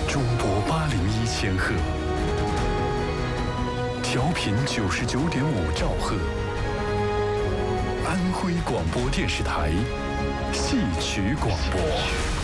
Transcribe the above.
中波801千赫，调频99.5兆赫，安徽广播电视台戏曲广播。